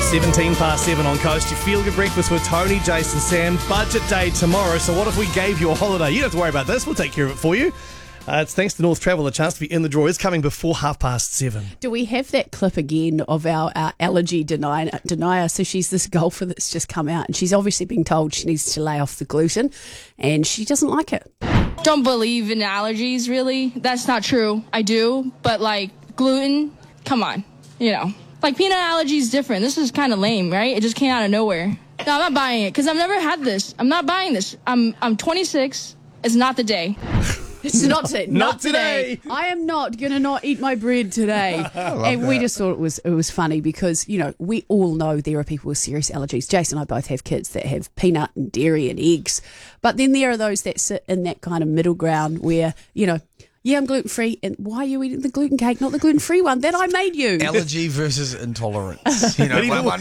17 past 7 on Coast. You feel good breakfast with Tony, Jason, Sam. Budget day tomorrow. So what if we gave you a holiday? You don't have to worry about this. We'll take care of it for you. It's thanks to North Travel. The chance to be in the draw is coming before 7:30. Do we have that clip again of our allergy denier? So she's this golfer that's just come out and she's obviously been told she needs to lay off the gluten and she doesn't like it. Don't believe in allergies, really. That's not true. I do, but like gluten, come on, Like peanut allergy is different. This is kind of lame, right? It just came out of nowhere. No, I'm not buying it because I've never had this. I'm not buying this. I'm 26. It's not the day. It's not today. I am not going to not eat my bread today. And we just thought it was funny because, we all know there are people with serious allergies. Jason and I both have kids that have peanut and dairy and eggs. But then there are those that sit in that kind of middle ground where, I'm gluten-free. And why are you eating the gluten cake, not the gluten-free one that I made you? Allergy versus intolerance. But even